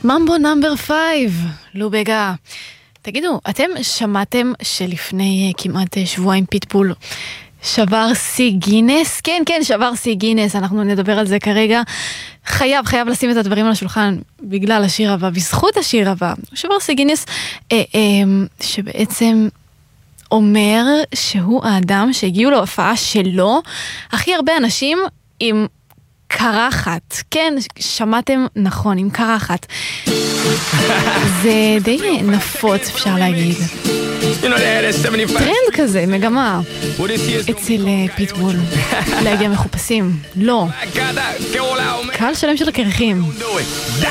ממבו נאמבר 5, לובגה. תגידו, אתם שמעתם שלפני כמעט שבועיים פיטבול שבר סי גינס? כן, שבר סי גינס, אנחנו נדבר על זה כרגע. חייב לשים את הדברים על השולחן בגלל השיר הבא, בזכות השיר הבא. שבר סי גינס שבעצם אומר שהוא האדם שהגיעו להופעה שלו הכי הרבה אנשים עם קרחת. כן, שמעתם נכון, עם קרחת. זה די נפוץ, אפשר להגיד. טרנד כזה, מגמה אצל פיטבול להגיע מחופשים. לא, קהל שלם של הקרחים.